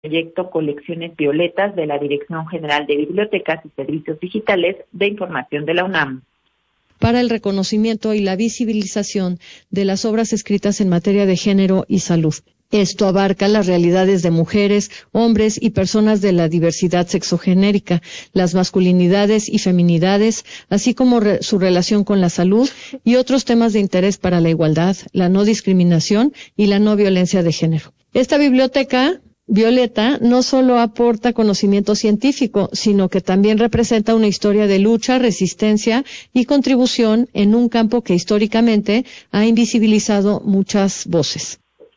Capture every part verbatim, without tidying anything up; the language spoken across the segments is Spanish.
proyecto Colecciones Violetas de la Dirección General de Bibliotecas y Servicios Digitales de Información de la UNAM. Para el reconocimiento y la visibilización de las obras escritas en materia de género y salud. Esto abarca las realidades de mujeres, hombres y personas de la diversidad sexogenérica, las masculinidades y feminidades, así como re- su relación con la salud y otros temas de interés para la igualdad, la no discriminación y la no violencia de género. Esta biblioteca Violeta no solo aporta conocimiento científico, sino que también representa una historia de lucha, resistencia y contribución en un campo que históricamente ha invisibilizado muchas voces.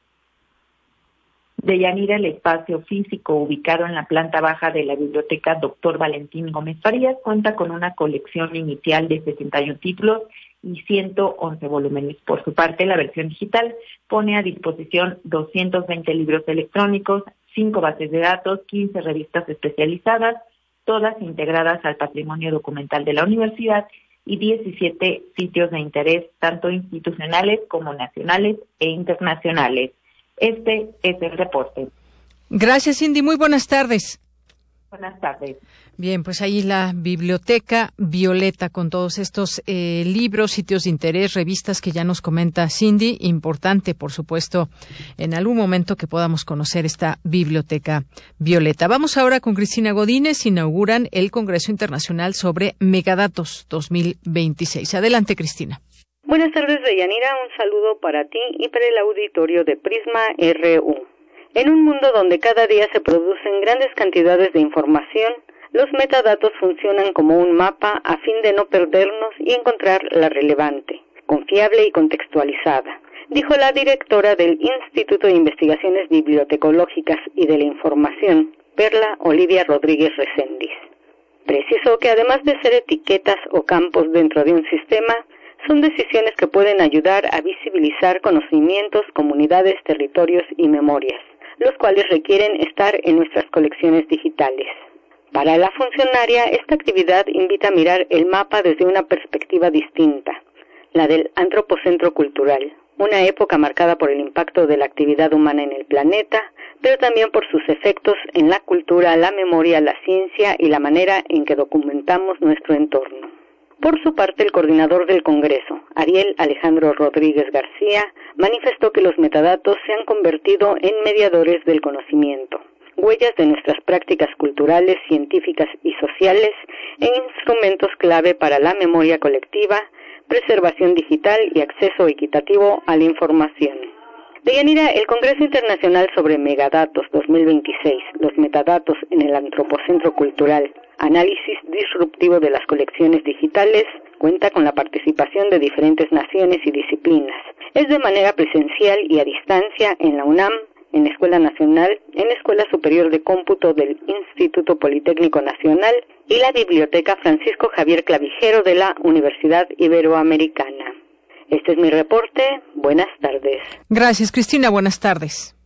Deyanira, el espacio físico ubicado en la planta baja de la biblioteca Doctor Valentín Gómez Farías cuenta con una colección inicial de sesenta y uno títulos y ciento once volúmenes. Por su parte, la versión digital pone a disposición doscientos veinte libros electrónicos, cinco bases de datos, quince revistas especializadas, todas integradas al patrimonio documental de la universidad, y diecisiete sitios de interés, tanto institucionales como nacionales e internacionales. Este es el reporte. Gracias, Cindy. Muy buenas tardes. Buenas tardes. Bien, pues ahí la Biblioteca Violeta con todos estos eh, libros, sitios de interés, revistas que ya nos comenta Cindy. Importante, por supuesto, en algún momento que podamos conocer esta Biblioteca Violeta. Vamos ahora con Cristina Godínez. Inauguran el Congreso Internacional sobre Megadatos dos mil veintiséis. Adelante, Cristina. Buenas tardes, Deyanira. Un saludo para ti y para el auditorio de Prisma R U. En un mundo donde cada día se producen grandes cantidades de información, los metadatos funcionan como un mapa a fin de no perdernos y encontrar la relevante, confiable y contextualizada, dijo la directora del Instituto de Investigaciones Bibliotecológicas y de la Información, Perla Olivia Rodríguez Recendis. Precisó que además de ser etiquetas o campos dentro de un sistema, son decisiones que pueden ayudar a visibilizar conocimientos, comunidades, territorios y memorias, los cuales requieren estar en nuestras colecciones digitales. Para la funcionaria, esta actividad invita a mirar el mapa desde una perspectiva distinta, la del antropocentro cultural, una época marcada por el impacto de la actividad humana en el planeta, pero también por sus efectos en la cultura, la memoria, la ciencia y la manera en que documentamos nuestro entorno. Por su parte, el coordinador del Congreso, Ariel Alejandro Rodríguez García, manifestó que los metadatos se han convertido en mediadores del conocimiento, huellas de nuestras prácticas culturales, científicas y sociales, e instrumentos clave para la memoria colectiva, preservación digital y acceso equitativo a la información. Deyanira, el Congreso Internacional sobre Megadatos dos mil veintiséis, los metadatos en el Antropocentro Cultural, análisis disruptivo de las colecciones digitales, cuenta con la participación de diferentes naciones y disciplinas. Es de manera presencial y a distancia en la UNAM, en la Escuela Nacional, en la Escuela Superior de Cómputo del Instituto Politécnico Nacional y la Biblioteca Francisco Javier Clavijero de la Universidad Iberoamericana. Este es mi reporte. Buenas tardes. Gracias, Cristina. Buenas tardes.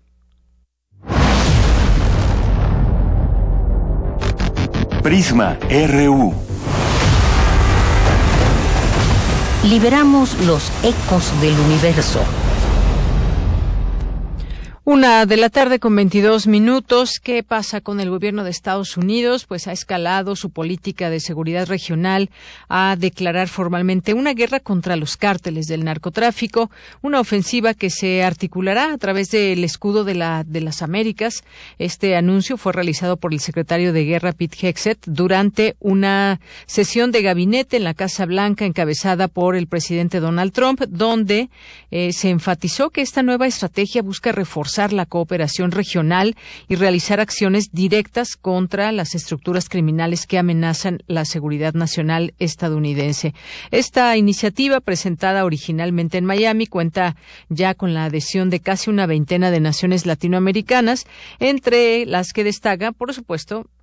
Prisma R U. Liberamos los ecos del universo. Una de la tarde con veintidós minutos. ¿Qué pasa con el gobierno de Estados Unidos? Pues ha escalado su política de seguridad regional a declarar formalmente una guerra contra los cárteles del narcotráfico, una ofensiva que se articulará a través del escudo de la de las Américas. Este anuncio fue realizado por el secretario de Guerra Pete Hegseth durante una sesión de gabinete en la Casa Blanca encabezada por el presidente Donald Trump, donde eh, se enfatizó que esta nueva estrategia busca reforzar la cooperación regional y realizar acciones directas contra las estructuras criminales que amenazan la seguridad nacional estadounidense. Esta iniciativa, presentada originalmente en Miami, cuenta ya con la adhesión de casi una veintena de naciones latinoamericanas, entre las que destaca, por supuesto,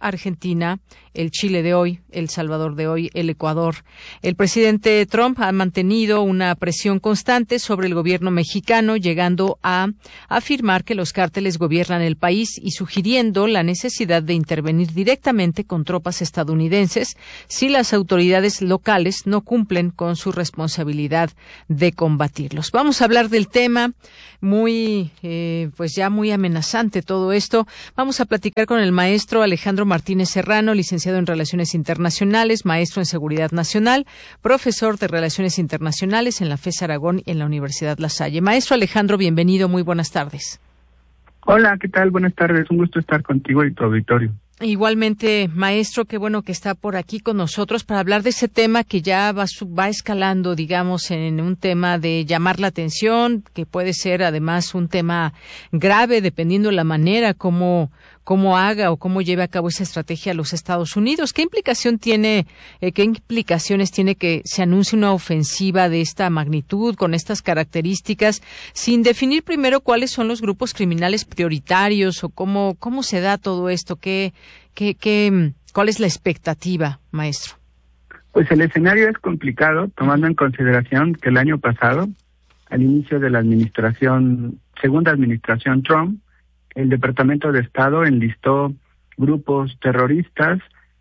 Argentina, el Chile de hoy, El Salvador de hoy, el Ecuador. El presidente Trump ha mantenido una presión constante sobre el gobierno mexicano, llegando a afirmar que los cárteles gobiernan el país y sugiriendo la necesidad de intervenir directamente con tropas estadounidenses si las autoridades locales no cumplen con su responsabilidad de combatirlos. Vamos a hablar del tema, muy, eh, pues ya muy amenazante todo esto. Vamos a platicar con el maestro Alejandro Martínez Serrano, licenciado en Relaciones Internacionales, maestro en Seguridad Nacional, profesor de Relaciones Internacionales en la FES Aragón y en la Universidad La Salle. Maestro Alejandro, bienvenido, muy buenas tardes. Hola, ¿qué tal? Buenas tardes, un gusto estar contigo y tu auditorio. Igualmente, maestro, qué bueno que está por aquí con nosotros para hablar de ese tema que ya va, va escalando, digamos, en un tema de llamar la atención, que puede ser además un tema grave dependiendo la manera como cómo haga o cómo lleve a cabo esa estrategia los Estados Unidos. ¿Qué implicación tiene, eh, qué implicaciones tiene que se anuncie una ofensiva de esta magnitud, con estas características, sin definir primero cuáles son los grupos criminales prioritarios o cómo, cómo se da todo esto? ¿Qué, qué, qué, cuál es la expectativa, maestro? Pues el escenario es complicado, tomando en consideración que el año pasado, al inicio de la administración, segunda administración Trump, el Departamento de Estado enlistó grupos terroristas,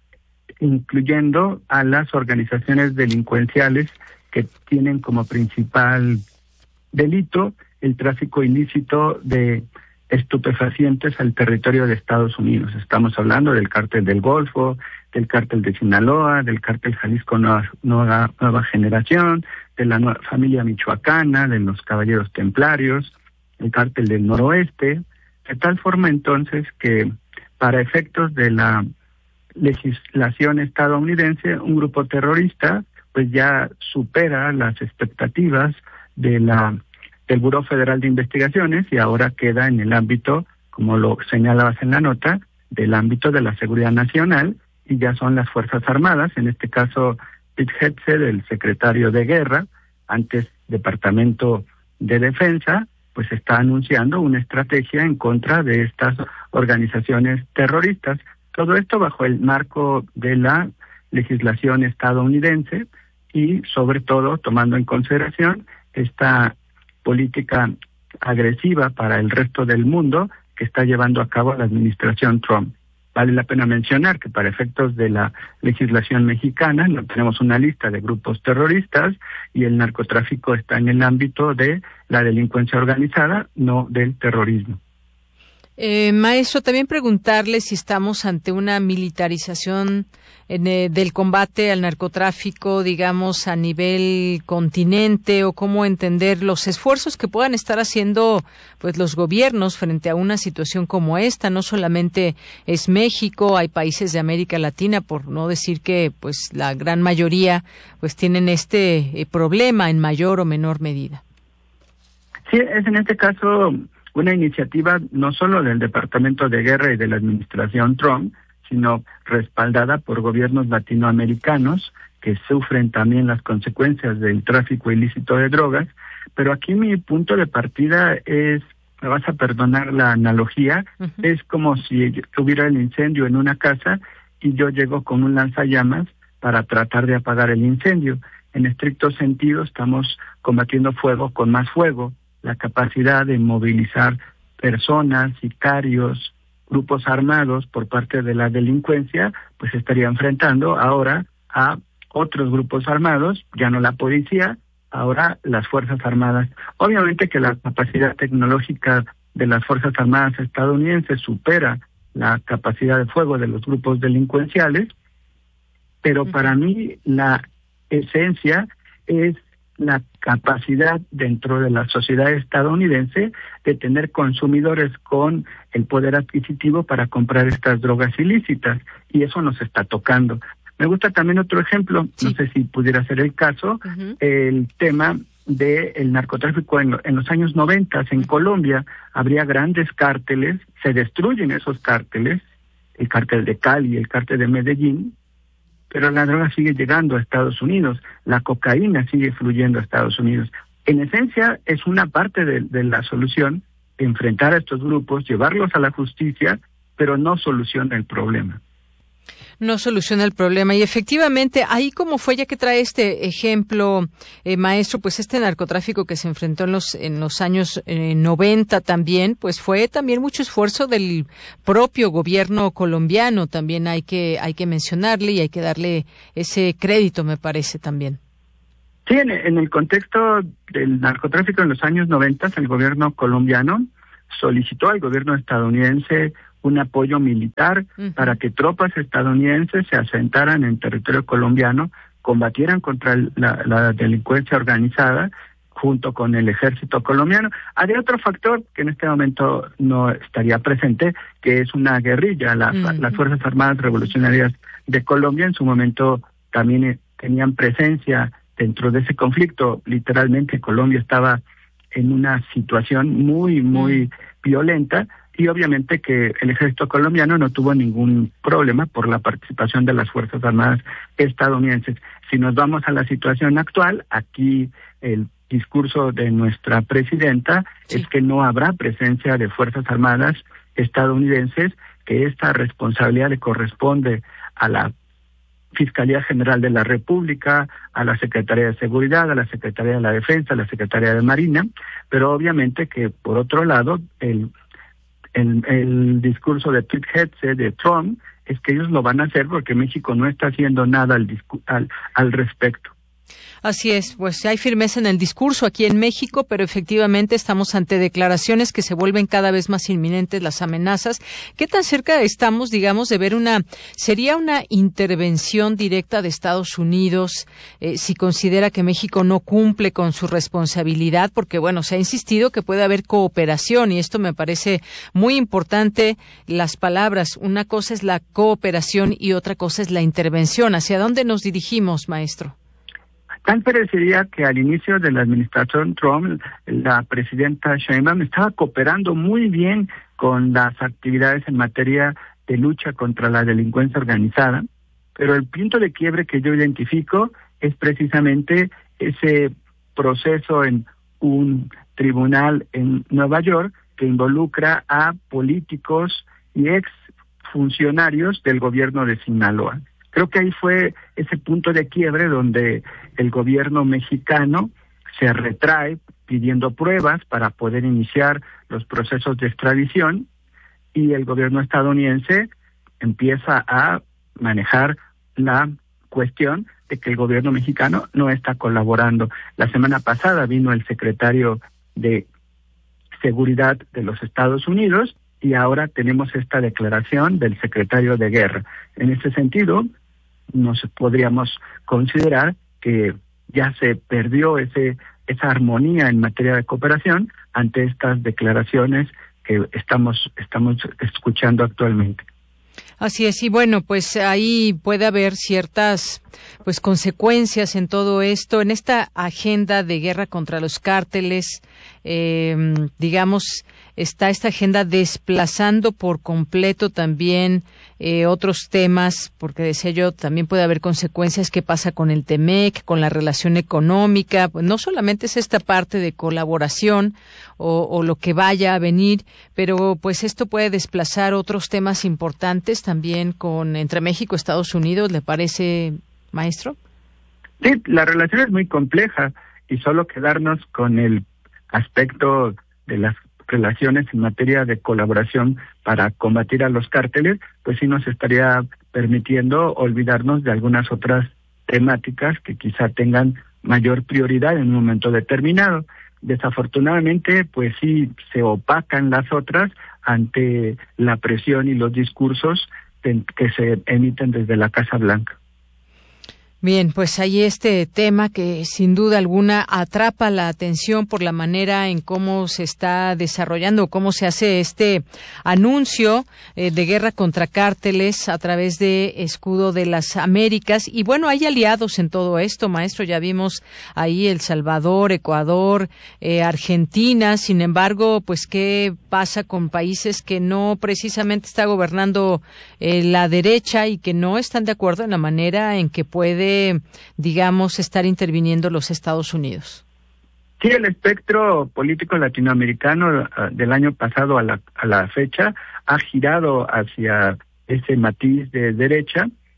incluyendo a las organizaciones delincuenciales que tienen como principal delito el tráfico ilícito de estupefacientes al territorio de Estados Unidos. Estamos hablando del Cártel del Golfo, del Cártel de Sinaloa, del Cártel Jalisco Nueva, Nueva, Nueva Generación, de la nueva familia michoacana, de los Caballeros Templarios, el Cártel del Noroeste, de tal forma entonces que para efectos de la legislación estadounidense, un grupo terrorista pues ya supera las expectativas de la del Buró Federal de Investigaciones y ahora queda en el ámbito, como lo señalabas en la nota, del ámbito de la seguridad nacional, y ya son las Fuerzas Armadas, en este caso Pete Hegseth, el secretario de Guerra, antes Departamento de Defensa, pues está anunciando una estrategia en contra de estas organizaciones terroristas. Todo esto bajo el marco de la legislación estadounidense y sobre todo tomando en consideración esta política agresiva para el resto del mundo que está llevando a cabo la administración Trump. Vale la pena mencionar que para efectos de la legislación mexicana no tenemos una lista de grupos terroristas y el narcotráfico está en el ámbito de la delincuencia organizada, no del terrorismo. Eh, maestro, también preguntarle si estamos ante una militarización en, eh, del combate al narcotráfico, digamos, a nivel continente, o cómo entender los esfuerzos que puedan estar haciendo pues los gobiernos frente a una situación como esta. No solamente es México, hay países de América Latina, por no decir que pues la gran mayoría pues tienen este eh, problema en mayor o menor medida. Sí, es en este caso una iniciativa no solo del Departamento de Guerra y de la administración Trump, sino respaldada por gobiernos latinoamericanos que sufren también las consecuencias del tráfico ilícito de drogas. Pero aquí mi punto de partida es, me vas a perdonar la analogía, uh-huh. Es como si hubiera el incendio en una casa y yo llego con un lanzallamas para tratar de apagar el incendio. En estricto sentido estamos combatiendo fuego con más fuego. La capacidad de movilizar personas, sicarios, grupos armados por parte de la delincuencia, pues estaría enfrentando ahora a otros grupos armados, ya no la policía, ahora las Fuerzas Armadas. Obviamente que la capacidad tecnológica de las Fuerzas Armadas estadounidenses supera la capacidad de fuego de los grupos delincuenciales, pero para mí la esencia es la capacidad dentro de la sociedad estadounidense de tener consumidores con el poder adquisitivo para comprar estas drogas ilícitas, y eso nos está tocando. Me gusta también otro ejemplo, sí. No sé si pudiera ser el caso, uh-huh. El tema del narcotráfico en, en los años noventa en uh-huh. Colombia. Habría grandes cárteles, se destruyen esos cárteles, el cártel de Cali, el cártel de Medellín, pero la droga sigue llegando a Estados Unidos, la cocaína sigue fluyendo a Estados Unidos. En esencia, es una parte de, de la solución, enfrentar a estos grupos, llevarlos a la justicia, pero no soluciona el problema. no soluciona el problema. Y efectivamente, ahí como fue, ya que trae este ejemplo, eh, maestro, pues este narcotráfico que se enfrentó en los en los años eh, noventa también, pues fue también mucho esfuerzo del propio gobierno colombiano, también hay que hay que mencionarle y hay que darle ese crédito, me parece también. Sí, en, en el contexto del narcotráfico en los años noventa, el gobierno colombiano solicitó al gobierno estadounidense un apoyo militar uh-huh. para que tropas estadounidenses se asentaran en territorio colombiano, combatieran contra el, la, la delincuencia organizada junto con el ejército colombiano. Había otro factor que en este momento no estaría presente, que es una guerrilla. La, uh-huh. Las Fuerzas Armadas Revolucionarias de Colombia en su momento también eh, tenían presencia dentro de ese conflicto. Literalmente Colombia estaba en una situación muy, muy uh-huh. violenta, y obviamente que el ejército colombiano no tuvo ningún problema por la participación de las Fuerzas Armadas estadounidenses. Si nos vamos a la situación actual, aquí el discurso de nuestra presidenta sí. es que no habrá presencia de Fuerzas Armadas estadounidenses, que esta responsabilidad le corresponde a la Fiscalía General de la República, a la Secretaría de Seguridad, a la Secretaría de la Defensa, a la Secretaría de Marina, pero obviamente que por otro lado el El, el discurso de Pete Hegseth, de Trump, es que ellos lo van a hacer porque México no está haciendo nada al, discu- al, al respecto. Así es, pues hay firmeza en el discurso aquí en México, pero efectivamente estamos ante declaraciones que se vuelven cada vez más inminentes, las amenazas. ¿Qué tan cerca estamos, digamos, de ver una, sería una intervención directa de Estados Unidos eh, si considera que México no cumple con su responsabilidad? Porque, bueno, se ha insistido que puede haber cooperación y esto me parece muy importante, las palabras. Una cosa es la cooperación y otra cosa es la intervención. ¿Hacia dónde nos dirigimos, maestro? Tal parecería que al inicio de la administración Trump, la presidenta Sheinbaum estaba cooperando muy bien con las actividades en materia de lucha contra la delincuencia organizada, pero el punto de quiebre que yo identifico es precisamente ese proceso en un tribunal en Nueva York que involucra a políticos y ex funcionarios del gobierno de Sinaloa. Creo que ahí fue ese punto de quiebre donde el gobierno mexicano se retrae pidiendo pruebas para poder iniciar los procesos de extradición, y el gobierno estadounidense empieza a manejar la cuestión de que el gobierno mexicano no está colaborando. La semana pasada vino el secretario de Seguridad de los Estados Unidos y ahora tenemos esta declaración del secretario de Guerra. En ese sentido, nos podríamos considerar que ya se perdió ese esa armonía en materia de cooperación ante estas declaraciones que estamos estamos escuchando actualmente. Así es, y bueno, pues ahí puede haber ciertas pues consecuencias en todo esto, en esta agenda de guerra contra los cárteles, eh, digamos, está esta agenda desplazando por completo también eh, otros temas, porque decía yo, también puede haber consecuencias. ¿Qué pasa con el TEMEC, con la relación económica? Pues no solamente es esta parte de colaboración o, o lo que vaya a venir, pero pues esto puede desplazar otros temas importantes también con entre México y Estados Unidos, ¿le parece, maestro? Sí, la relación es muy compleja y solo quedarnos con el aspecto de las relaciones en materia de colaboración para combatir a los cárteles, pues sí nos estaría permitiendo olvidarnos de algunas otras temáticas que quizá tengan mayor prioridad en un momento determinado. Desafortunadamente, pues sí se opacan las otras ante la presión y los discursos de, que se emiten desde la Casa Blanca. Bien, pues hay este tema que sin duda alguna atrapa la atención por la manera en cómo se está desarrollando, cómo se hace este anuncio eh, de guerra contra cárteles a través de Escudo de las Américas. Y bueno, hay aliados en todo esto, maestro, ya vimos ahí El Salvador, Ecuador, eh, Argentina. Sin embargo, pues ¿qué pasa con países que no precisamente está gobernando eh, la derecha y que no están de acuerdo en la manera en que puede, digamos, estar interviniendo los Estados Unidos? Sí, el espectro político latinoamericano uh, del año pasado a la, a la fecha ha girado hacia ese matiz de derecha,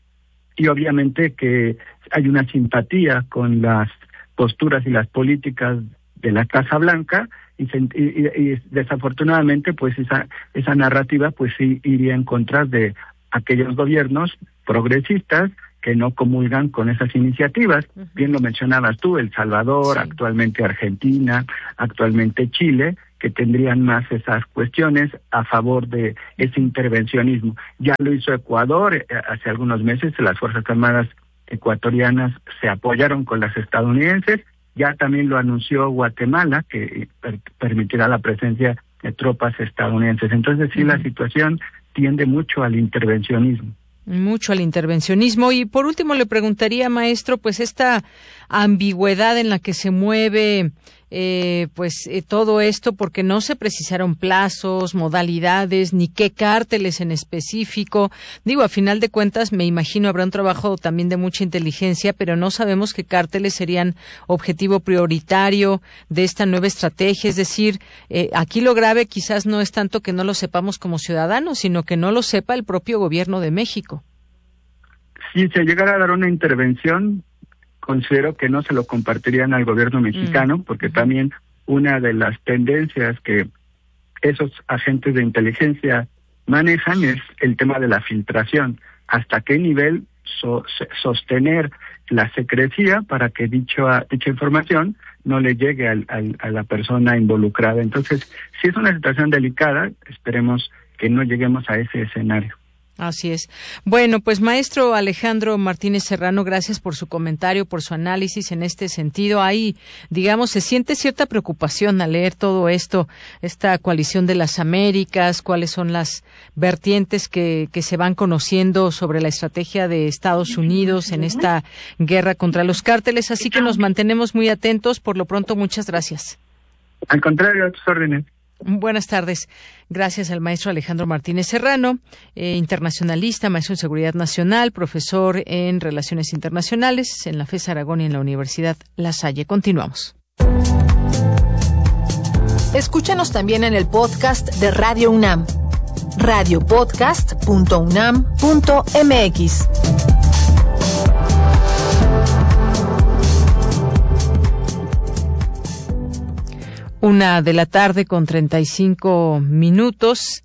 y obviamente que hay una simpatía con las posturas y las políticas de la Casa Blanca, y, se, y, y desafortunadamente pues esa esa narrativa pues sí iría en contra de aquellos gobiernos progresistas que no comulgan con esas iniciativas. Uh-huh. Bien lo mencionabas tú, El Salvador, sí. actualmente Argentina, actualmente Chile, que tendrían más esas cuestiones a favor de ese intervencionismo. Ya lo hizo Ecuador, eh, hace algunos meses las Fuerzas Armadas ecuatorianas se apoyaron con las estadounidenses, ya también lo anunció Guatemala, que per- permitirá la presencia de tropas estadounidenses. Entonces sí, uh-huh. la situación tiende mucho al intervencionismo. Mucho al intervencionismo. Y por último le preguntaría, maestro, pues esta ambigüedad en la que se mueve eh, pues eh, todo esto, porque no se precisaron plazos, modalidades, ni qué cárteles en específico. Digo, a final de cuentas, me imagino habrá un trabajo también de mucha inteligencia, pero no sabemos qué cárteles serían objetivo prioritario de esta nueva estrategia. Es decir, eh, aquí lo grave quizás no es tanto que no lo sepamos como ciudadanos, sino que no lo sepa el propio gobierno de México. Si se llegara a dar una intervención, considero que no se lo compartirían al gobierno mexicano, mm. porque también una de las tendencias que esos agentes de inteligencia manejan es el tema de la filtración. ¿Hasta qué nivel so, sostener la secrecía para que dicho, dicha información no le llegue al, al, a la persona involucrada? Entonces, si es una situación delicada, esperemos que no lleguemos a ese escenario. Así es. Bueno, pues maestro Alejandro Martínez Serrano, gracias por su comentario, por su análisis en este sentido. Ahí, digamos, se siente cierta preocupación al leer todo esto, esta coalición de las Américas, cuáles son las vertientes que, que se van conociendo sobre la estrategia de Estados Unidos en esta guerra contra los cárteles. Así que nos mantenemos muy atentos. Por lo pronto, muchas gracias. Al contrario, a tus órdenes. Buenas tardes. Gracias al maestro Alejandro Martínez Serrano, eh, internacionalista, maestro en Seguridad Nacional, profesor en Relaciones Internacionales en la FES Aragón y en la Universidad La Salle. Continuamos. Escúchanos también en el podcast de Radio UNAM, radio podcast punto unam punto mx. Una de la tarde con treinta y cinco minutos.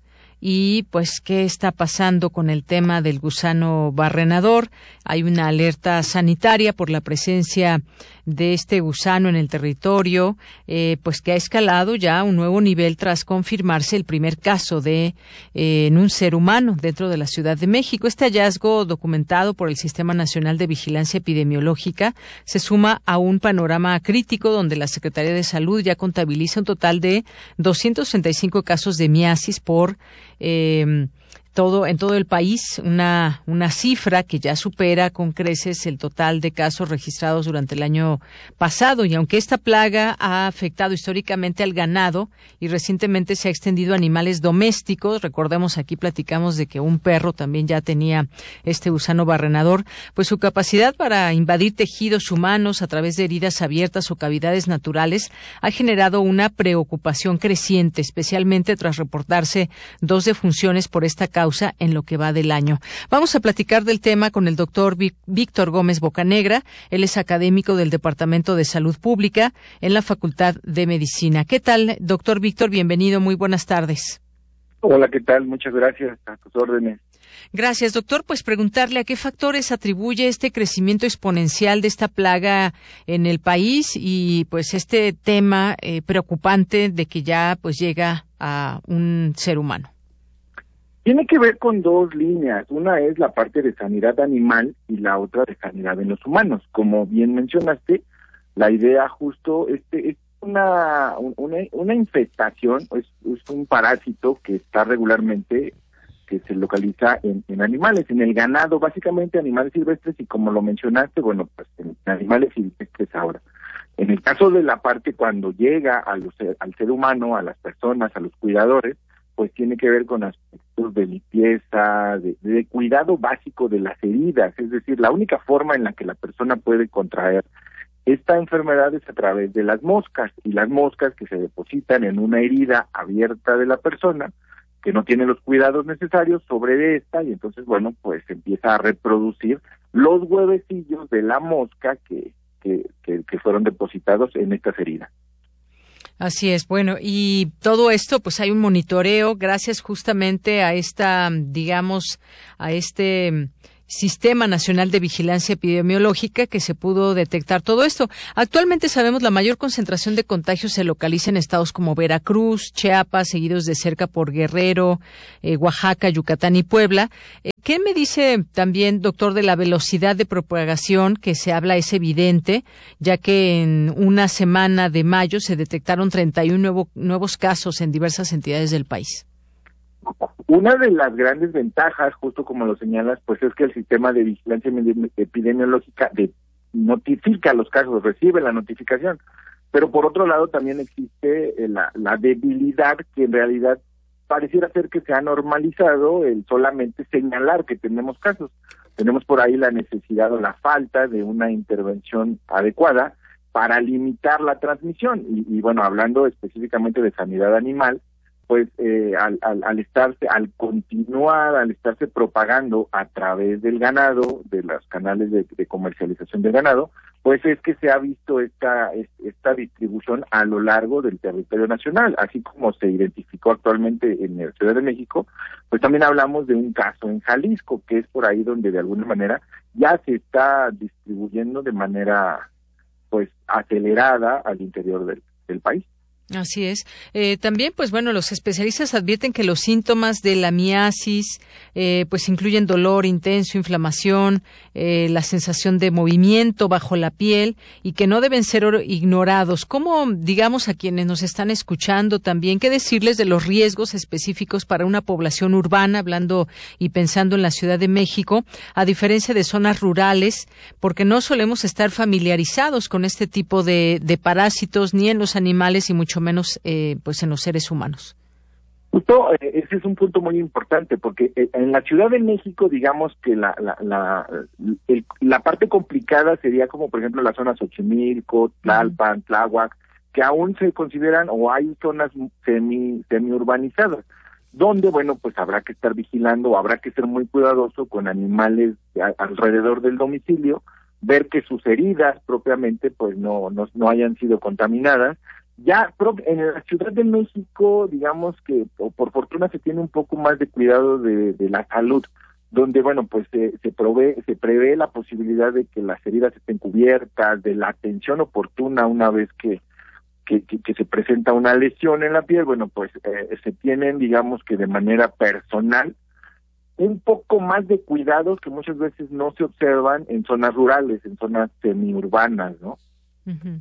Y pues, ¿qué está pasando con el tema del gusano barrenador? Hay una alerta sanitaria por la presencia de este gusano en el territorio, eh, pues que ha escalado ya a un nuevo nivel tras confirmarse el primer caso de eh, en un ser humano dentro de la Ciudad de México. Este hallazgo, documentado por el Sistema Nacional de Vigilancia Epidemiológica, se suma a un panorama crítico donde la Secretaría de Salud ya contabiliza un total de doscientos treinta y cinco casos de miasis por eh, todo en todo el país, una una cifra que ya supera con creces el total de casos registrados durante el año pasado. Y aunque esta plaga ha afectado históricamente al ganado y recientemente se ha extendido a animales domésticos, recordemos, aquí platicamos de que un perro también ya tenía este gusano barrenador, pues su capacidad para invadir tejidos humanos a través de heridas abiertas o cavidades naturales ha generado una preocupación creciente, especialmente tras reportarse dos defunciones por esta causa en lo que va del año. Vamos a platicar del tema con el doctor Víctor Gómez Bocanegra. Él es académico del Departamento de Salud Pública en la Facultad de Medicina. ¿Qué tal, doctor Víctor? Bienvenido, muy buenas tardes. Hola, ¿qué tal? Muchas gracias, a tus órdenes. Gracias, doctor. Pues preguntarle a qué factores atribuye este crecimiento exponencial de esta plaga en el país y pues este tema eh, preocupante de que ya pues llega a un ser humano. Tiene que ver con dos líneas. Una es la parte de sanidad animal y la otra de sanidad en los humanos. Como bien mencionaste, la idea justo este es una una, una infestación, es, es un parásito que está regularmente, que se localiza en, en animales, en el ganado, básicamente animales silvestres, y como lo mencionaste, bueno, pues en animales silvestres ahora. En el caso de la parte cuando llega a los, al ser humano, a las personas, a los cuidadores, pues tiene que ver con aspectos de limpieza, de, de cuidado básico de las heridas. Es decir, la única forma en la que la persona puede contraer esta enfermedad es a través de las moscas, y las moscas que se depositan en una herida abierta de la persona, que no tiene los cuidados necesarios sobre esta, y entonces, bueno, pues empieza a reproducir los huevecillos de la mosca que, que, que, que fueron depositados en estas heridas. Así es, bueno, y todo esto, pues hay un monitoreo gracias justamente a esta, digamos, a este Sistema Nacional de Vigilancia Epidemiológica que se pudo detectar todo esto. Actualmente sabemos la mayor concentración de contagios se localiza en estados como Veracruz, Chiapas, seguidos de cerca por Guerrero, eh, Oaxaca, Yucatán y Puebla. Eh, ¿Qué me dice también, doctor, de la velocidad de propagación que se habla es evidente, ya que en una semana de mayo se detectaron treinta y uno nuevo, nuevos casos en diversas entidades del país? Una de las grandes ventajas, justo como lo señalas, pues es que el sistema de vigilancia epidemiológica de, notifica los casos, recibe la notificación, pero por otro lado también existe la, la debilidad que en realidad pareciera ser que se ha normalizado el solamente señalar que tenemos casos. Tenemos por ahí la necesidad o la falta de una intervención adecuada para limitar la transmisión. Y, y bueno, hablando específicamente de sanidad animal, pues eh, al, al, al estarse, al continuar, al estarse propagando a través del ganado, de los canales de, de comercialización del ganado, pues es que se ha visto esta, esta distribución a lo largo del territorio nacional, así como se identificó actualmente en la Ciudad de México, pues también hablamos de un caso en Jalisco, que es por ahí donde de alguna manera ya se está distribuyendo de manera pues acelerada al interior del, del país. Así es. Eh, también, pues bueno, los especialistas advierten que los síntomas de la miasis, eh, pues incluyen dolor intenso, inflamación, eh, la sensación de movimiento bajo la piel y que no deben ser ignorados. ¿Cómo, digamos, a quienes nos están escuchando también, qué decirles de los riesgos específicos para una población urbana, hablando y pensando en la Ciudad de México, a diferencia de zonas rurales, porque no solemos estar familiarizados con este tipo de, de parásitos ni en los animales y mucho menos eh, pues en los seres humanos? Justo, eh, ese es un punto muy importante, porque eh, en la Ciudad de México, digamos que la la la, el, la parte complicada sería como, por ejemplo, las zonas Xochimilco, Tlalpan, Tláhuac, que aún se consideran o hay zonas semi semi-urbanizadas, donde, bueno, pues habrá que estar vigilando o habrá que ser muy cuidadoso con animales a, alrededor del domicilio, ver que sus heridas propiamente pues no, no, no hayan sido contaminadas. Ya en la Ciudad de México, digamos que por fortuna se tiene un poco más de cuidado de, de la salud, donde bueno pues se, se provee, se prevé la posibilidad de que las heridas estén cubiertas, de la atención oportuna una vez que que, que, que se presenta una lesión en la piel. Bueno, pues eh, se tienen, digamos que de manera personal, un poco más de cuidados que muchas veces no se observan en zonas rurales, en zonas semiurbanas, ¿no? Uh-huh.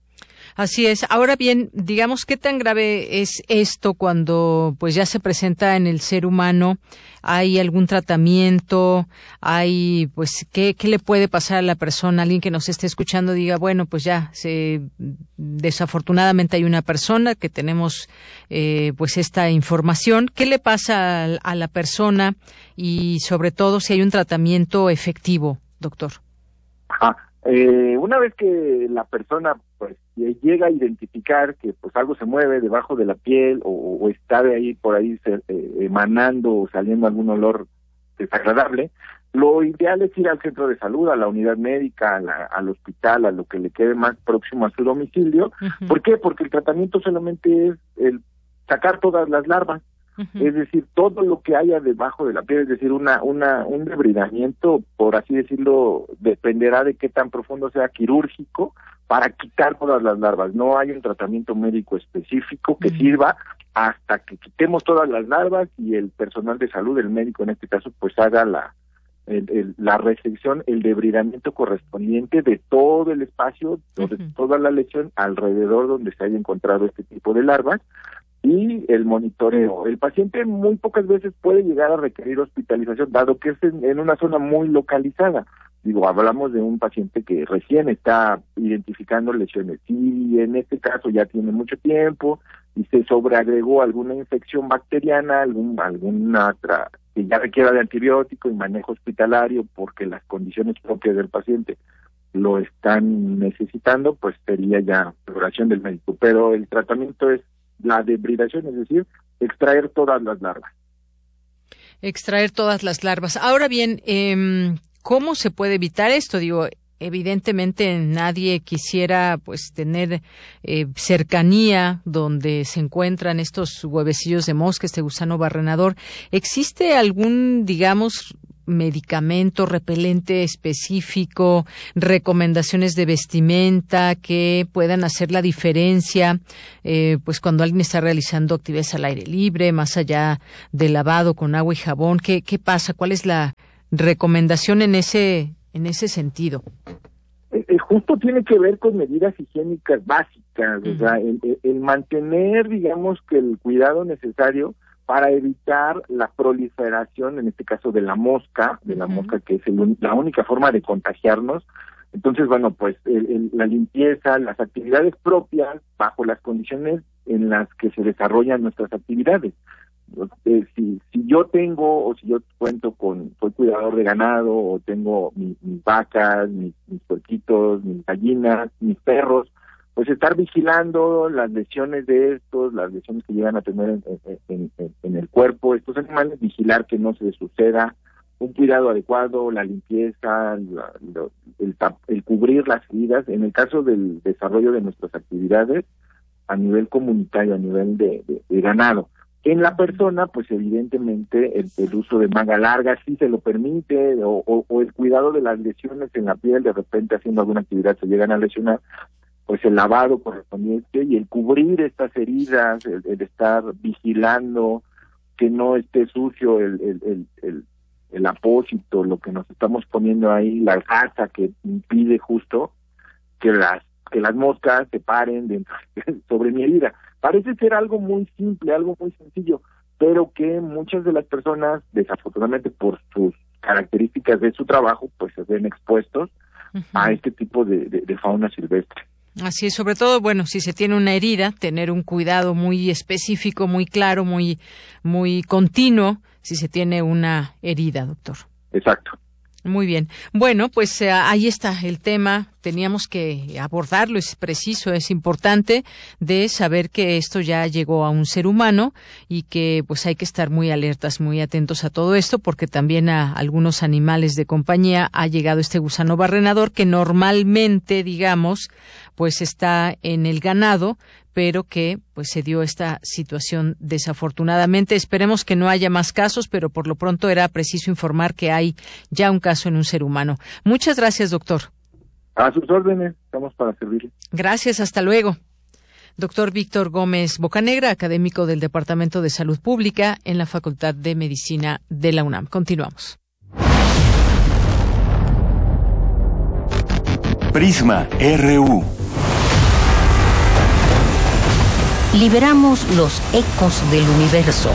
Así es. Ahora bien, digamos, ¿qué tan grave es esto cuando pues ya se presenta en el ser humano? ¿Hay algún tratamiento? ¿Hay, pues, qué, qué le puede pasar a la persona? Alguien que nos esté escuchando diga, bueno, pues ya, se, desafortunadamente hay una persona que tenemos eh, pues esta información. ¿Qué le pasa a, a la persona? Y sobre todo, si hay un tratamiento efectivo, doctor. Ajá. Eh, una vez que la persona pues llega a identificar que pues algo se mueve debajo de la piel o, o está de ahí por ahí se, eh, emanando o saliendo algún olor desagradable, lo ideal es ir al centro de salud, a la unidad médica, a la, al hospital, a lo que le quede más próximo a su domicilio. Uh-huh. ¿Por qué? Porque el tratamiento solamente es el sacar todas las larvas. Uh-huh. Es decir, todo lo que haya debajo de la piel, es decir, una una un debridamiento, por así decirlo, dependerá de qué tan profundo sea, quirúrgico, para quitar todas las larvas. No hay un tratamiento médico específico que uh-huh. sirva hasta que quitemos todas las larvas y el personal de salud, el médico en este caso, pues haga la el, el, la resección, el debridamiento correspondiente de todo el espacio, uh-huh. de toda la lesión alrededor donde se haya encontrado este tipo de larvas, y el monitoreo. El paciente muy pocas veces puede llegar a requerir hospitalización, dado que es en, en una zona muy localizada. Digo, hablamos de un paciente que recién está identificando lesiones, y en este caso ya tiene mucho tiempo y se sobreagregó alguna infección bacteriana, algún alguna otra que ya requiera de antibiótico y manejo hospitalario porque las condiciones propias del paciente lo están necesitando, pues sería ya valoración del médico. Pero el tratamiento es la debridación, es decir, extraer todas las larvas. Extraer todas las larvas. Ahora bien, eh, ¿cómo se puede evitar esto? Digo, evidentemente nadie quisiera pues tener eh, cercanía donde se encuentran estos huevecillos de mosca, este gusano barrenador. ¿Existe algún, digamos, medicamento repelente específico, recomendaciones de vestimenta que puedan hacer la diferencia eh, pues cuando alguien está realizando actividades al aire libre, más allá del lavado con agua y jabón? ¿Qué, qué pasa? ¿Cuál es la recomendación en ese en ese sentido? Eh, justo tiene que ver con medidas higiénicas básicas, uh-huh. O sea, el, el, el mantener, digamos, que el cuidado necesario para evitar la proliferación, en este caso de la mosca, de la uh-huh. mosca que es el, la única forma de contagiarnos. Entonces, bueno, pues el, el, la limpieza, las actividades propias bajo las condiciones en las que se desarrollan nuestras actividades. Eh, si, si yo tengo o si yo cuento con, soy cuidador de ganado o tengo mi, mis vacas, mis, mis puerquitos, mis gallinas, mis perros, pues estar vigilando las lesiones de estos, las lesiones que llegan a tener en, en, en, en el cuerpo, estos animales, vigilar que no se les suceda, un cuidado adecuado, la limpieza, la, la, el, el cubrir las heridas, en el caso del desarrollo de nuestras actividades a nivel comunitario, a nivel de, de, de ganado. En la persona, pues evidentemente el, el uso de manga larga sí se lo permite, o, o, o el cuidado de las lesiones en la piel, de repente haciendo alguna actividad se llegan a lesionar, pues el lavado correspondiente y el cubrir estas heridas, el, el estar vigilando que no esté sucio el, el, el, el, el apósito, lo que nos estamos poniendo ahí, la gasa que impide justo que las que las moscas se paren dentro, sobre mi herida. Parece ser algo muy simple, algo muy sencillo, pero que muchas de las personas, desafortunadamente por sus características de su trabajo, pues se ven expuestos uh-huh. a este tipo de, de, de fauna silvestre. Así es, sobre todo, bueno, si se tiene una herida, tener un cuidado muy específico, muy claro, muy, muy continuo, si se tiene una herida, doctor. Exacto. Muy bien. Bueno, pues eh, ahí está el tema. Teníamos que abordarlo, es preciso, es importante de saber que esto ya llegó a un ser humano y que pues hay que estar muy alertas, muy atentos a todo esto, porque también a algunos animales de compañía ha llegado este gusano barrenador que normalmente, digamos, pues está en el ganado, pero que pues se dio esta situación desafortunadamente. Esperemos que no haya más casos, pero por lo pronto era preciso informar que hay ya un caso en un ser humano. Muchas gracias, doctor. A sus órdenes, estamos para servirle. Gracias, hasta luego. Doctor Víctor Gómez Bocanegra, académico del Departamento de Salud Pública en la Facultad de Medicina de la UNAM. Continuamos. Prisma R U. Liberamos los ecos del universo.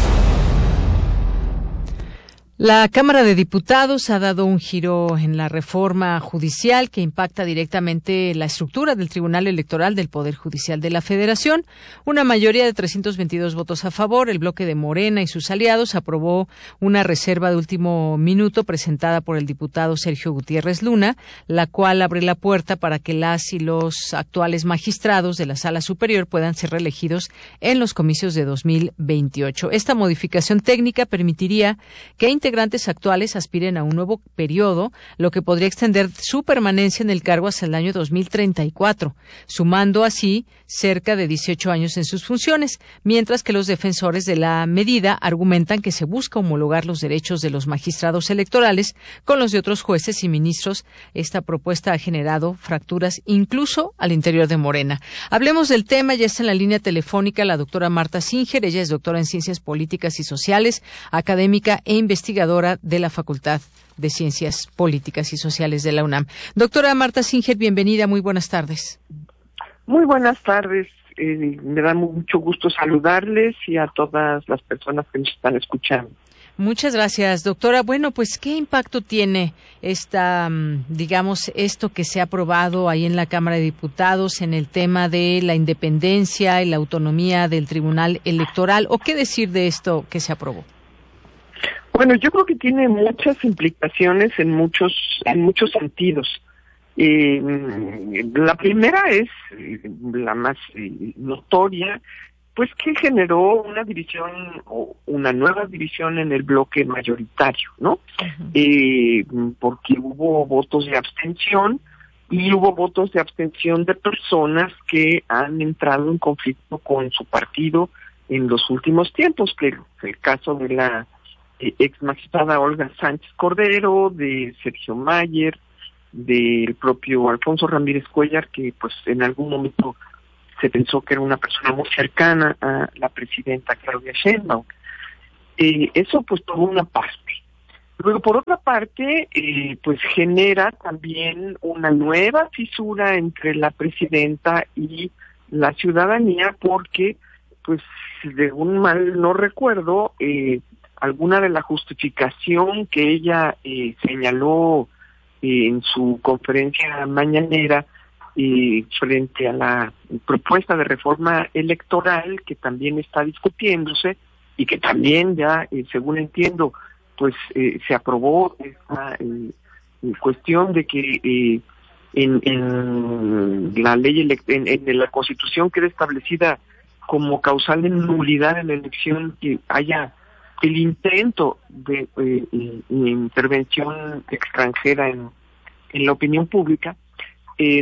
La Cámara de Diputados ha dado un giro en la reforma judicial que impacta directamente la estructura del Tribunal Electoral del Poder Judicial de la Federación. Una mayoría de trescientos veintidós votos a favor, el bloque de Morena y sus aliados aprobó una reserva de último minuto presentada por el diputado Sergio Gutiérrez Luna, la cual abre la puerta para que las y los actuales magistrados de la Sala Superior puedan ser reelegidos en los comicios de dos mil veintiocho. Esta modificación técnica permitiría que integrantes actuales aspiren a un nuevo periodo, lo que podría extender su permanencia en el cargo hasta el año dos mil treinta y cuatro, sumando así cerca de dieciocho años en sus funciones, mientras que los defensores de la medida argumentan que se busca homologar los derechos de los magistrados electorales con los de otros jueces y ministros. Esta propuesta ha generado fracturas incluso al interior de Morena. Hablemos del tema, ya está en la línea telefónica la doctora Marta Singer. Ella es doctora en Ciencias Políticas y Sociales, académica e investigadora de la Facultad de Ciencias Políticas y Sociales de la UNAM. Doctora Marta Singer, bienvenida, muy buenas tardes. Muy buenas tardes, eh, me da mucho gusto saludarles y a todas las personas que nos están escuchando. Muchas gracias, doctora. Bueno, pues, ¿qué impacto tiene esta, digamos, esto que se ha aprobado ahí en la Cámara de Diputados en el tema de la independencia y la autonomía del Tribunal Electoral? ¿O qué decir de esto que se aprobó? Bueno, yo creo que tiene muchas implicaciones en muchos en muchos sentidos. Eh, la primera es la más notoria, pues que generó una división o una nueva división en el bloque mayoritario, ¿no? Uh-huh. Eh, porque hubo votos de abstención y hubo votos de abstención de personas que han entrado en conflicto con su partido en los últimos tiempos, que es el caso de la eh, ex magistrada Olga Sánchez Cordero, de Sergio Mayer, del propio Alfonso Ramírez Cuellar, que pues en algún momento se pensó que era una persona muy cercana a la presidenta Claudia Sheinbaum. Eh, eso pues por una parte. Luego por otra parte, eh, pues genera también una nueva fisura entre la presidenta y la ciudadanía, porque pues de un mal no recuerdo, eh, alguna de la justificación que ella eh, señaló eh, en su conferencia mañanera, y frente a la propuesta de reforma electoral que también está discutiéndose y que también ya, eh, según entiendo, pues eh, se aprobó esta eh, cuestión de que eh, en, en la ley elect- en, en la Constitución queda establecida como causal de nulidad en la elección que haya el intento de eh, eh, intervención extranjera en, en la opinión pública. Eh,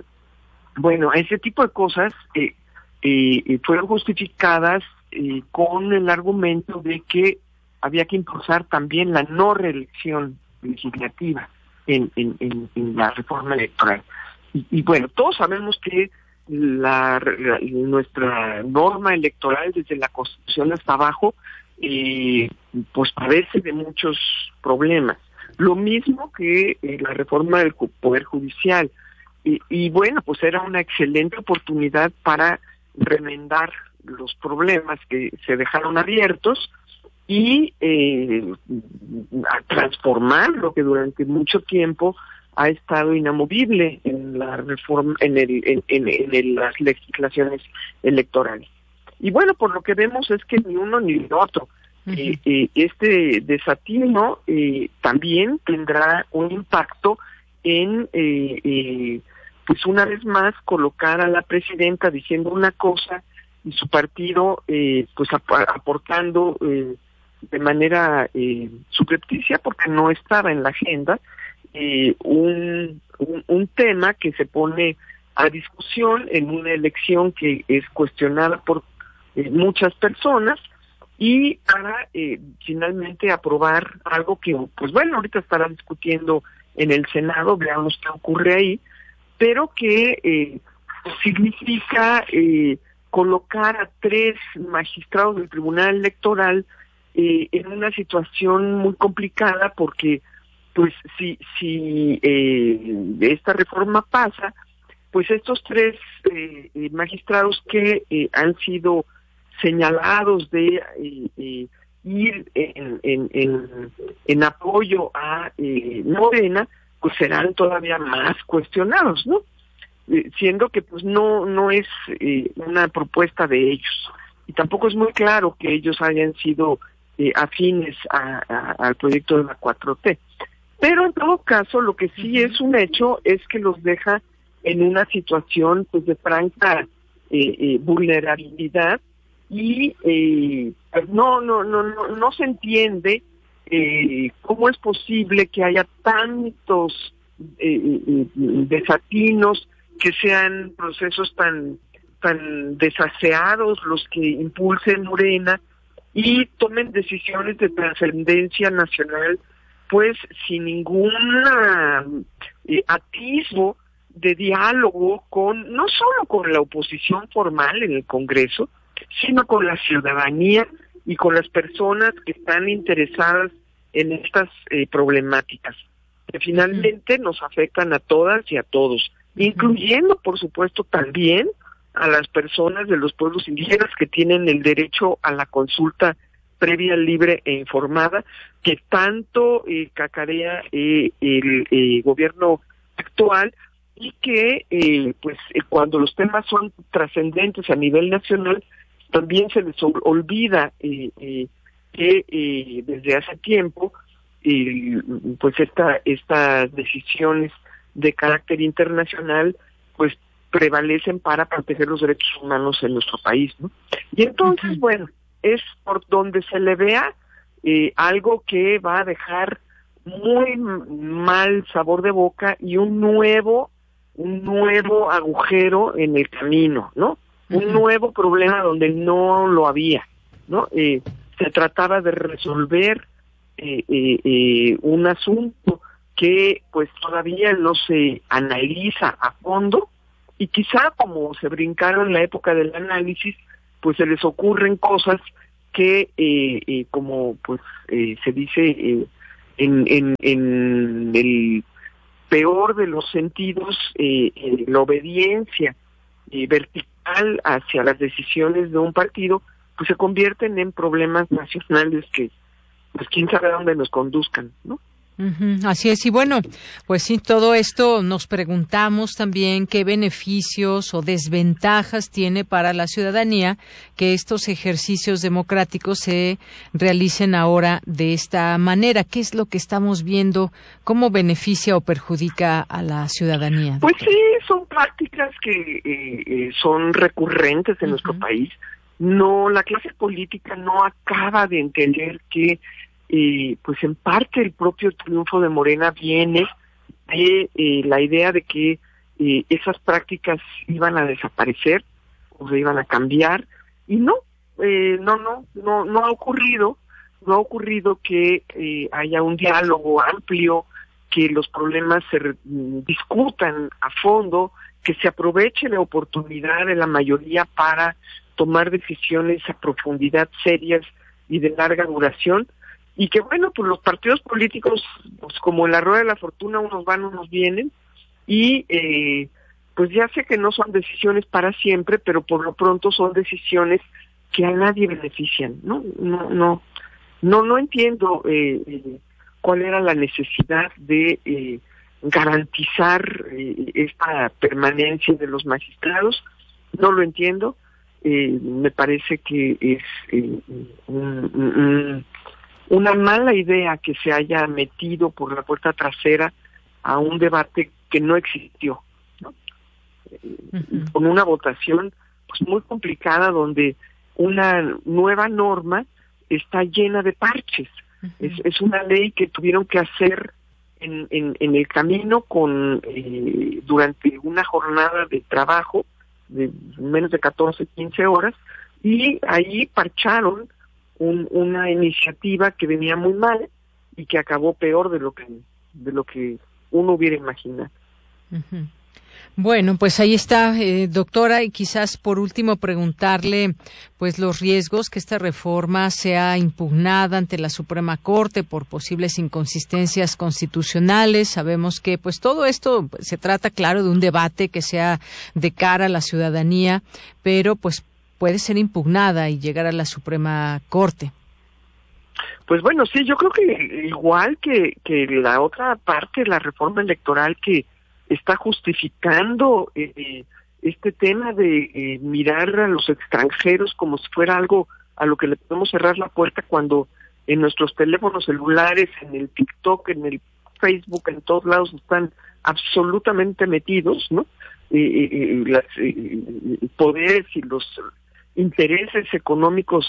bueno, ese tipo de cosas eh, eh, fueron justificadas eh, con el argumento de que había que impulsar también la no reelección legislativa en, en, en, en la reforma electoral. Y, y bueno, todos sabemos que la, la nuestra norma electoral desde la Constitución hasta abajo eh, pues padece de muchos problemas. Lo mismo que eh, la reforma del Poder Judicial. Y, y bueno, pues era una excelente oportunidad para remendar los problemas que se dejaron abiertos y eh, a transformar lo que durante mucho tiempo ha estado inamovible en la reforma, en el, en, en, en el, las legislaciones electorales. Y bueno, por lo que vemos es que ni uno ni el otro. Uh-huh. Eh, eh, este desatino eh, también tendrá un impacto en, eh, eh, pues una vez más, colocar a la presidenta diciendo una cosa y su partido, eh, pues ap- aportando eh, de manera eh, subrepticia, porque no estaba en la agenda, eh, un, un, un tema que se pone a discusión en una elección que es cuestionada por eh, muchas personas, y para eh, finalmente aprobar algo que, pues bueno, ahorita estará discutiendo en el Senado, veamos qué ocurre ahí, pero que eh, significa eh, colocar a tres magistrados del Tribunal Electoral eh, en una situación muy complicada, porque pues si si eh, esta reforma pasa, pues estos tres eh, eh, magistrados que eh, han sido señalados de eh, eh, ir en, en, en, en apoyo a eh, Morena, pues serán todavía más cuestionados, ¿no? Eh, siendo que pues no no es eh, una propuesta de ellos, y tampoco es muy claro que ellos hayan sido eh, afines a, a, al proyecto de la cuatro T. Pero en todo caso, lo que sí es un hecho es que los deja en una situación pues de franca eh, eh, vulnerabilidad, y eh, no no no no no se entiende eh, cómo es posible que haya tantos eh, eh, desatinos, que sean procesos tan tan desaseados los que impulsen Morena y tomen decisiones de trascendencia nacional, pues sin ningún eh, atisbo de diálogo con, no solo con la oposición formal en el Congreso, sino con la ciudadanía y con las personas que están interesadas en estas eh, problemáticas, que finalmente nos afectan a todas y a todos, incluyendo, por supuesto, también a las personas de los pueblos indígenas que tienen el derecho a la consulta previa, libre e informada, que tanto eh, cacarea eh, el eh, gobierno actual, y que eh, pues eh, cuando los temas son trascendentes a nivel nacional, también se les olvida eh, eh, que eh, desde hace tiempo eh, pues esta estas decisiones de carácter internacional pues prevalecen para proteger los derechos humanos en nuestro país, ¿no? Y entonces, uh-huh. bueno, es por donde se le vea eh, algo que va a dejar muy mal sabor de boca y un nuevo, un nuevo agujero en el camino, ¿no? Uh-huh. Un nuevo problema donde no lo había, ¿no? Eh, se trataba de resolver eh, eh, eh, un asunto que pues todavía no se analiza a fondo, y quizá como se brincaron la época del análisis, pues se les ocurren cosas que, eh, eh, como pues eh, se dice eh, en, en, en el peor de los sentidos, eh, eh, la obediencia eh, vertical hacia las decisiones de un partido, pues se convierten en problemas nacionales que, pues quién sabe a dónde nos conduzcan, ¿no? Uh-huh, así es, y bueno, pues sí, todo esto nos preguntamos también qué beneficios o desventajas tiene para la ciudadanía que estos ejercicios democráticos se realicen ahora de esta manera. ¿Qué es lo que estamos viendo? ¿Cómo beneficia o perjudica a la ciudadanía? Pues sí, son prácticas que eh, eh, son recurrentes en uh-huh. nuestro país. No, la clase política no acaba de entender que Eh, pues en parte el propio triunfo de Morena viene de eh, la idea de que eh, esas prácticas iban a desaparecer o se iban a cambiar, y no, eh, no, no, no, no ha ocurrido, no ha ocurrido que eh, haya un diálogo amplio, que los problemas se re- discutan a fondo, que se aproveche la oportunidad de la mayoría para tomar decisiones a profundidad serias y de larga duración. Y que bueno, pues los partidos políticos, pues como en la rueda de la fortuna, unos van, unos vienen, y eh, pues ya sé que no son decisiones para siempre, pero por lo pronto son decisiones que a nadie benefician, ¿no? No, no, no, no entiendo eh, eh, cuál era la necesidad de eh, garantizar eh, esta permanencia de los magistrados, no lo entiendo, eh, me parece que es eh, un, un una mala idea que se haya metido por la puerta trasera a un debate que no existió, ¿no? Uh-huh. Con una votación pues muy complicada, donde una nueva norma está llena de parches. Uh-huh. Es, es una ley que tuvieron que hacer en, en, en el camino con eh, durante una jornada de trabajo de menos de catorce, quince horas, y ahí parcharon Un, una iniciativa que venía muy mal y que acabó peor de lo que de lo que uno hubiera imaginado. Uh-huh. Bueno, pues ahí está, eh, doctora, y quizás por último preguntarle pues los riesgos que esta reforma sea impugnada ante la Suprema Corte por posibles inconsistencias constitucionales. Sabemos que pues todo esto pues, se trata, claro, de un debate que sea de cara a la ciudadanía, pero pues puede ser impugnada y llegar a la Suprema Corte. Pues bueno, sí, yo creo que igual que, que la otra parte de la reforma electoral que está justificando eh, este tema de eh, mirar a los extranjeros como si fuera algo a lo que le podemos cerrar la puerta, cuando en nuestros teléfonos celulares, en el TikTok, en el Facebook, en todos lados están absolutamente metidos, ¿no? Eh, eh, las eh, poderes y los intereses económicos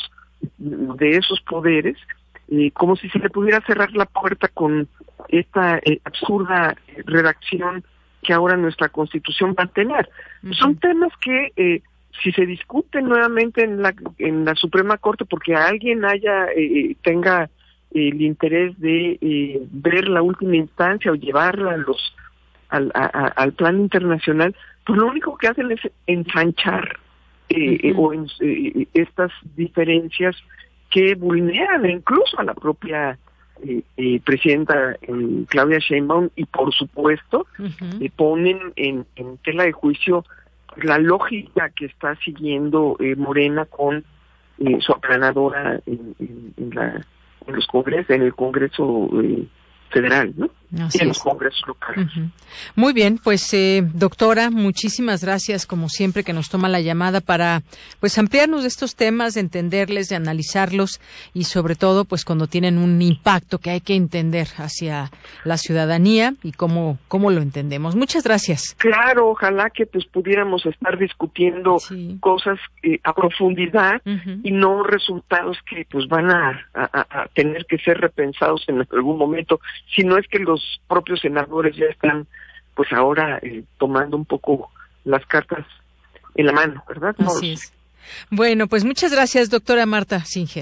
de esos poderes, eh, como si se le pudiera cerrar la puerta con esta eh, absurda redacción que ahora nuestra Constitución va a tener. Uh-huh. Son temas que eh, si se discuten nuevamente en la en la Suprema Corte, porque alguien haya eh, tenga eh, el interés de eh, ver la última instancia o llevarla a los al, a, a, al plan internacional, pues lo único que hacen es ensanchar Eh, uh-huh. o en, eh, estas diferencias que vulneran incluso a la propia eh, eh, presidenta eh, Claudia Sheinbaum, y por supuesto uh-huh. eh, ponen en, en tela de juicio la lógica que está siguiendo eh, Morena con eh, su aplanadora en, en, en, la, en los congresos, en el Congreso eh, Federal, ¿no? Así y en los congresos locales. Uh-huh. Muy bien, pues eh, doctora, muchísimas gracias como siempre que nos toma la llamada para pues ampliarnos de estos temas, de entenderles, de analizarlos y sobre todo pues cuando tienen un impacto que hay que entender hacia la ciudadanía y cómo cómo lo entendemos. Muchas gracias. Claro, ojalá que pues pudiéramos estar discutiendo sí. cosas eh, a profundidad uh-huh. y no resultados que pues van a, a, a tener que ser repensados en algún momento, si no es que los Los propios senadores ya están, pues ahora eh, tomando un poco las cartas en la mano, ¿verdad? No Así es. Bueno, pues muchas gracias, doctora Marta Singer.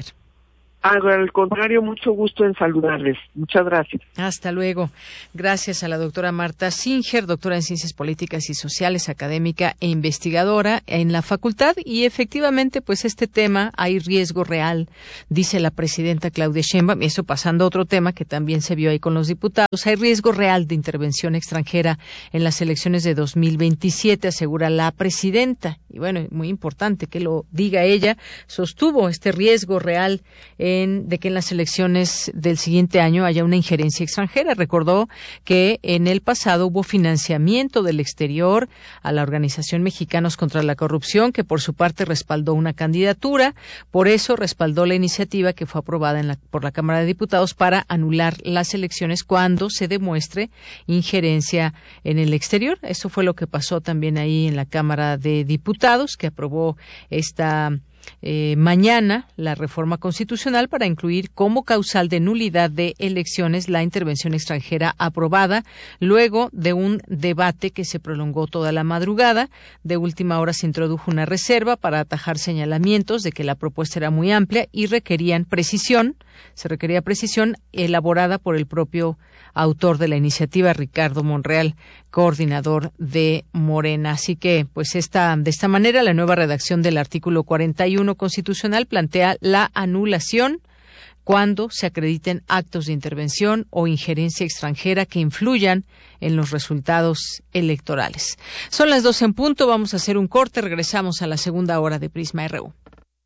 Al contrario, mucho gusto en saludarles. Muchas gracias. Hasta luego. Gracias a la doctora Marta Singer, doctora en Ciencias Políticas y Sociales, académica e investigadora en la facultad. Y efectivamente, pues este tema, hay riesgo real, dice la presidenta Claudia Sheinbaum, y eso pasando a otro tema que también se vio ahí con los diputados. Hay riesgo real de intervención extranjera en las elecciones de dos mil veintisiete, asegura la presidenta. Y bueno, muy importante que lo diga ella, sostuvo este riesgo real en de que en las elecciones del siguiente año haya una injerencia extranjera. Recordó que en el pasado hubo financiamiento del exterior a la Organización Mexicanos contra la Corrupción, que por su parte respaldó una candidatura. Por eso respaldó la iniciativa que fue aprobada en la, por la Cámara de Diputados para anular las elecciones cuando se demuestre injerencia en el exterior. Eso fue lo que pasó también ahí en la Cámara de Diputados, que aprobó esta Eh, mañana la reforma constitucional para incluir como causal de nulidad de elecciones la intervención extranjera aprobada luego de un debate que se prolongó toda la madrugada. De última hora se introdujo una reserva para atajar señalamientos de que la propuesta era muy amplia y requerían precisión, se requería precisión elaborada por el propio autor de la iniciativa, Ricardo Monreal, coordinador de Morena. Así que, pues esta, de esta manera, la nueva redacción del artículo cuarenta y uno constitucional plantea la anulación cuando se acrediten actos de intervención o injerencia extranjera que influyan en los resultados electorales. Son las doce en punto, vamos a hacer un corte, regresamos a la segunda hora de Prisma R U.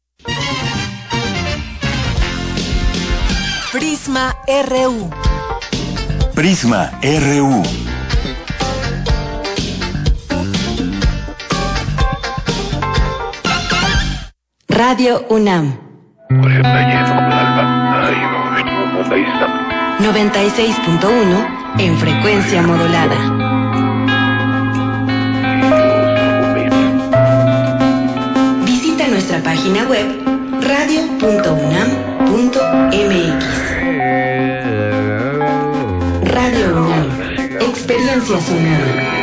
Prisma R U. Prisma R U. Radio UNAM. noventa y seis punto uno en frecuencia modulada. Visita nuestra página web radio punto unam punto mx. Radio UNAM, experiencia sonora.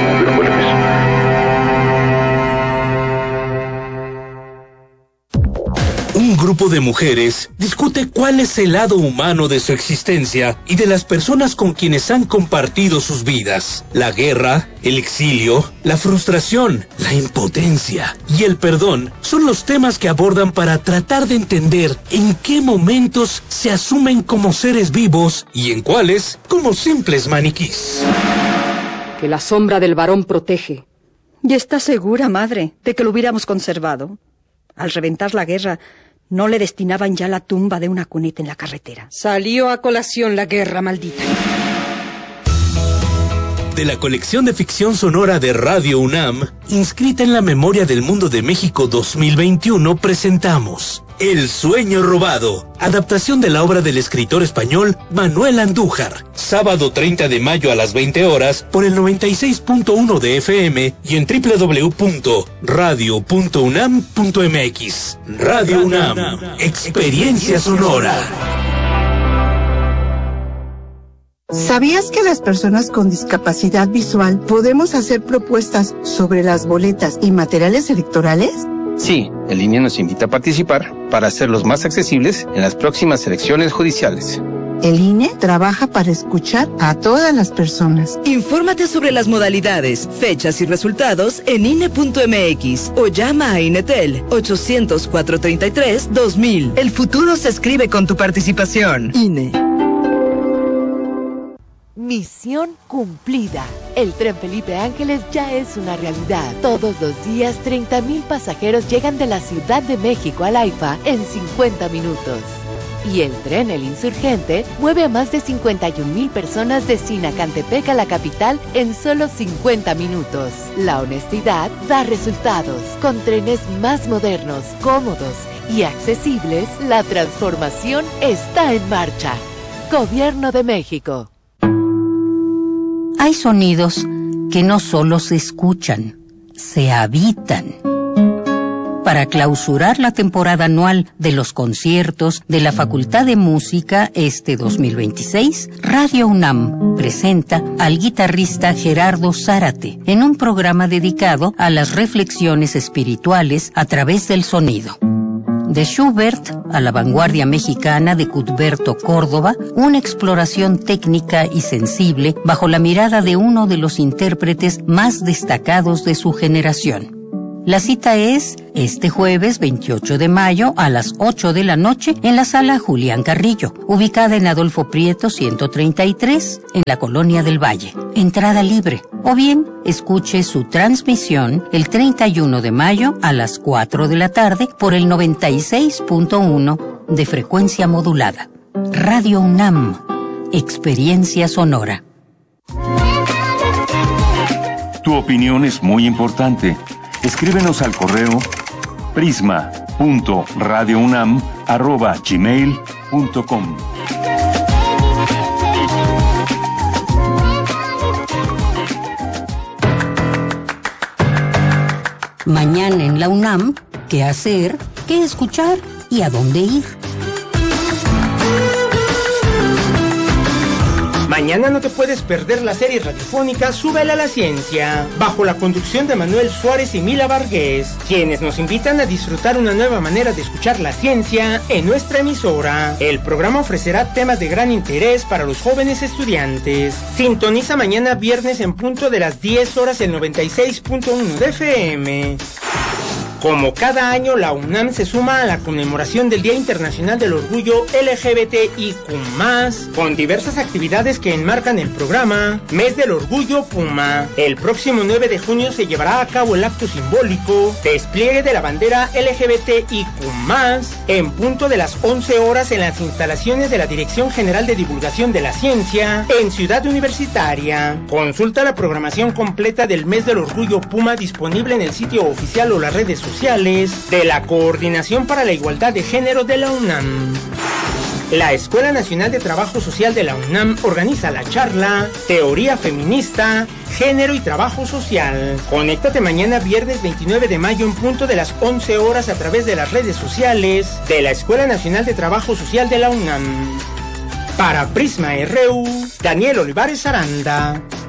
Un grupo de mujeres discute cuál es el lado humano de su existencia y de las personas con quienes han compartido sus vidas. La guerra, el exilio, la frustración, la impotencia y el perdón son los temas que abordan para tratar de entender en qué momentos se asumen como seres vivos y en cuáles como simples maniquís. Que la sombra del varón protege. ¿Y estás segura, madre, de que lo hubiéramos conservado? Al reventar la guerra, ¿no le destinaban ya la tumba de una cuneta en la carretera? Salió a colación la guerra maldita. De la colección de ficción sonora de Radio UNAM, inscrita en la Memoria del Mundo de México dos mil veintiuno, presentamos El sueño robado, adaptación de la obra del escritor español Manuel Andújar, sábado treinta de mayo a las veinte horas por el noventa y seis punto uno de F M y en doble u doble u doble u punto radio punto unam punto m x. Radio UNAM, experiencia sonora. ¿Sabías que las personas con discapacidad visual podemos hacer propuestas sobre las boletas y materiales electorales? Sí, el I N E nos invita a participar para hacerlos más accesibles en las próximas elecciones judiciales. El I N E trabaja para escuchar a todas las personas. Infórmate sobre las modalidades, fechas y resultados en I N E punto m x o llama a INETEL ochocientos, cuatrocientos treinta y tres, dos mil. El futuro se escribe con tu participación. I N E. Misión cumplida. El tren Felipe Ángeles ya es una realidad. Todos los días, treinta mil pasajeros llegan de la Ciudad de México al AIFA en cincuenta minutos. Y el tren El Insurgente mueve a más de cincuenta y un mil personas de Sinacantepec a la capital en solo cincuenta minutos. La honestidad da resultados. Con trenes más modernos, cómodos y accesibles, la transformación está en marcha. Gobierno de México. Hay sonidos que no solo se escuchan, se habitan. Para clausurar la temporada anual de los conciertos de la Facultad de Música este dos mil veintiséis, Radio UNAM presenta al guitarrista Gerardo Zárate en un programa dedicado a las reflexiones espirituales a través del sonido. De Schubert a la vanguardia mexicana de Cuthberto Córdoba, una exploración técnica y sensible bajo la mirada de uno de los intérpretes más destacados de su generación. La cita es este jueves veintiocho de mayo a las ocho de la noche en la Sala Julián Carrillo, ubicada en Adolfo Prieto ciento treinta y tres, en la Colonia del Valle. Entrada libre. O bien, escuche su transmisión el treinta y uno de mayo a las cuatro de la tarde por el noventa y seis punto uno de frecuencia modulada. Radio UNAM. Experiencia sonora. Tu opinión es muy importante. Escríbenos al correo prisma punto radio unam arroba gmail punto com. Mañana en la UNAM, ¿qué hacer? ¿Qué escuchar? ¿Y a dónde ir? Mañana no te puedes perder la serie radiofónica Súbela a la Ciencia, bajo la conducción de Manuel Suárez y Mila Vargués, quienes nos invitan a disfrutar una nueva manera de escuchar la ciencia en nuestra emisora. El programa ofrecerá temas de gran interés para los jóvenes estudiantes. Sintoniza mañana viernes en punto de las diez horas el noventa y seis punto uno de F M. Como cada año, la UNAM se suma a la conmemoración del Día Internacional del Orgullo L G B T I Q más, con diversas actividades que enmarcan el programa Mes del Orgullo Puma. El próximo nueve de junio se llevará a cabo el acto simbólico despliegue de la bandera L G B T I Q más, en punto de las once horas en las instalaciones de la Dirección General de Divulgación de la Ciencia en Ciudad Universitaria. Consulta la programación completa del Mes del Orgullo Puma disponible en el sitio oficial o las redes sociales de la Coordinación para la Igualdad de Género de la UNAM. La Escuela Nacional de Trabajo Social de la UNAM organiza la charla Teoría Feminista, Género y Trabajo Social. Conéctate mañana viernes veintinueve de mayo en punto de las once horas a través de las redes sociales de la Escuela Nacional de Trabajo Social de la UNAM. Para Prisma R U, Daniel Olivares Aranda.